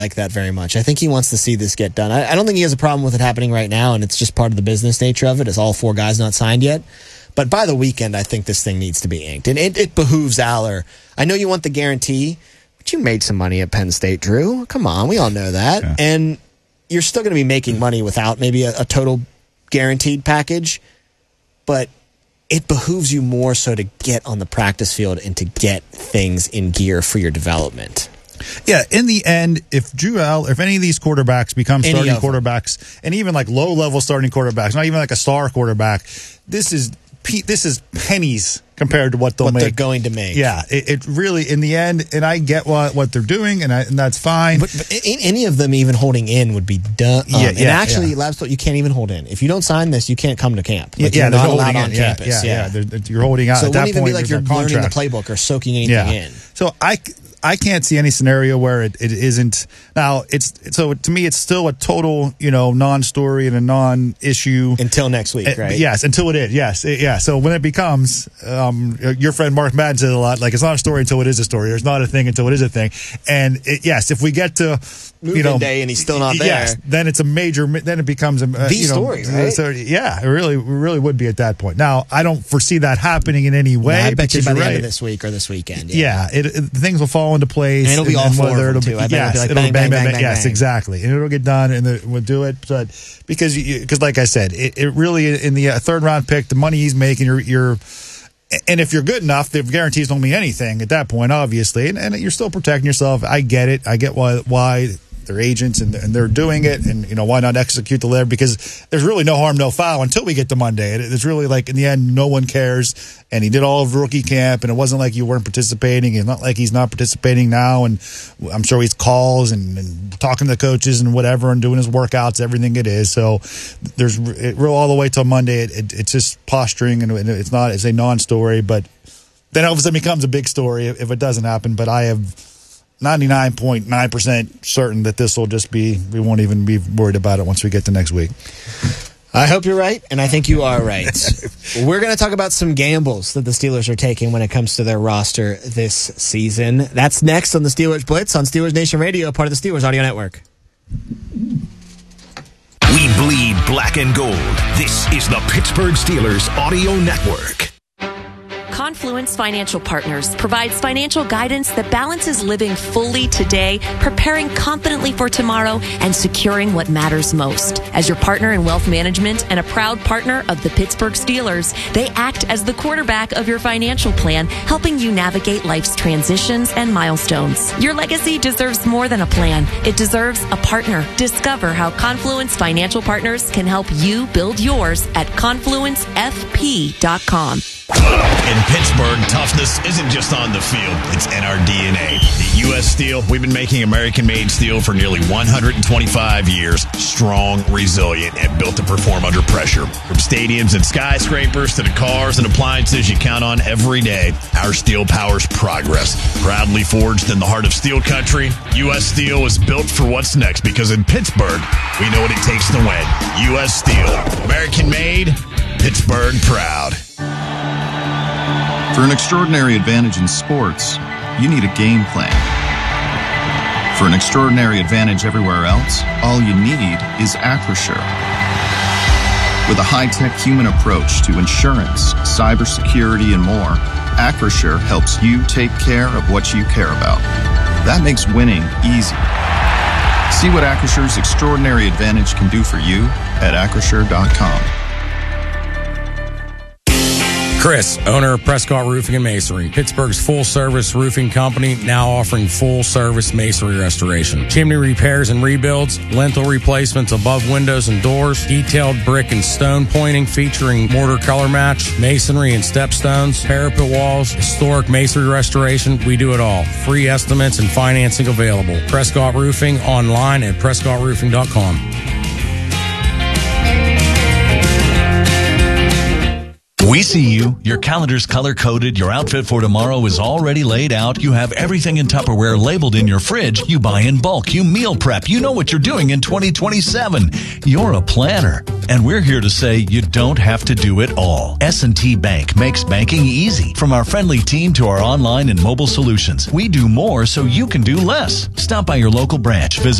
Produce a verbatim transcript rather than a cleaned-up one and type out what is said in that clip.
like that very much. I think he wants to see this get done. I, I don't think he has a problem with it happening right now, and it's just part of the business nature of it, as all four guys not signed yet. But by the weekend, I think this thing needs to be inked. And it, it behooves Aller. I know you want the guarantee, but you made some money at Penn State, Drew. Come on, we all know that. Yeah. And you're still going to be making money without maybe a, a total guaranteed package. But it behooves you more so to get on the practice field and to get things in gear for your development. Yeah, in the end, if Drew Aller, if any of these quarterbacks become Any starting of them. quarterbacks, and even like low-level starting quarterbacks, not even like a star quarterback, this is this is pennies compared to what they'll what make. they're going to make. Yeah, it, it really, in the end, and I get what, what they're doing, and, I, and that's fine. But, but any of them even holding in would be dumb. Yeah, and yeah, actually, yeah. Labs, you can't even hold in. If you don't sign this, you can't come to camp. Like, yeah, you're they're not holding allowed in. on yeah, campus. Yeah, Yeah, yeah. They're, you're holding out. So At it that wouldn't even point, be like there's you're no learning the contract. playbook or soaking anything Yeah. in. So I, I can't see any scenario where it, it isn't. Now, it's so to me, it's still a total, you know, non-story and a non-issue. Until next week, Uh, right? Yes, until it is. Yes, it- yeah. So when it becomes, um, your friend Mark Madden says a lot, like it's not a story until it is a story. There's not a thing until it is a thing. And it, yes, if we get to, Move-in you know, day and he's still not there. Yes, then it's a major. Then it becomes a uh, The you know, story, right? So yeah, it really, it really would be at that point. Now, I don't foresee that happening in any way. Yeah, I bet you because by the you're end of right. this week or this weekend. Yeah. Yeah, it, it, things will fall into place. And it'll be all four of them, it'll too. I bet it'll yes, be like it'll bang, bang, bang, bang, Yes, bang. exactly. And it'll get done, and the, we'll do it. But because, because like I said, it, it really, in the uh, third round pick, the money he's making, you're, you're and if you're good enough, the guarantees don't mean anything at that point, obviously. And, and you're still protecting yourself. I get it. I get why why they're agents and, and they're doing it. And, you know, why not execute the letter? Because there's really no harm, no foul until we get to Monday. It, it's really like, in the end, no one cares. And he did all of rookie camp, and it wasn't like you weren't participating. It's not like he's not participating now. And I'm sure he's calls and, and talking to the coaches and whatever and doing his workouts, everything it is. So there's it, all the way till Monday. It, it, it's just posturing, and it's not, it's a non-story. But then all of a sudden it becomes a big story if it doesn't happen. But I have ninety-nine point nine percent certain that this will just be, we won't even be worried about it once we get to next week. I hope you're right, and I think you are right. We're going to talk about some gambles that the Steelers are taking when it comes to their roster this season. That's next on the Steelers Blitz on Steelers Nation Radio, part of the Steelers Audio Network. We bleed black and gold. This is the Pittsburgh Steelers Audio Network. Confluence Financial Partners provides financial guidance that balances living fully today, preparing confidently for tomorrow, and securing what matters most. As your partner in wealth management and a proud partner of the Pittsburgh Steelers, they act as the quarterback of your financial plan, helping you navigate life's transitions and milestones. Your legacy deserves more than a plan. It deserves a partner. Discover how Confluence Financial Partners can help you build yours at confluence f p dot com. In Pittsburgh, toughness isn't just on the field, it's in our D N A. At U S Steel, we've been making American-made steel for nearly one hundred twenty-five years. Strong, resilient, and built to perform under pressure. From stadiums and skyscrapers to the cars and appliances you count on every day, our steel powers progress. Proudly forged in the heart of steel country, U S Steel is built for what's next, because in Pittsburgh, we know what it takes to win. U S Steel. American-made, Pittsburgh proud. For an extraordinary advantage in sports, you need a game plan. For an extraordinary advantage everywhere else, all you need is Acrisure. With a high-tech human approach to insurance, cybersecurity, and more, Acrisure helps you take care of what you care about. That makes winning easy. See what Acrisure's extraordinary advantage can do for you at acrisure dot com. Chris, owner of Prescott Roofing and Masonry, Pittsburgh's full-service roofing company, now offering full-service masonry restoration, chimney repairs and rebuilds, lintel replacements above windows and doors, detailed brick and stone pointing featuring mortar color match, masonry and stepstones, parapet walls, historic masonry restoration. We do it all. Free estimates and financing available. Prescott Roofing online at prescott roofing dot com. We see you. Your calendar's color-coded. Your outfit for tomorrow is already laid out. You have everything in Tupperware labeled in your fridge. You buy in bulk. You meal prep. You know what you're doing in twenty twenty-seven. You're a planner. And we're here to say you don't have to do it all. S and T Bank makes banking easy. From our friendly team to our online and mobile solutions, we do more so you can do less. Stop by your local branch. Visit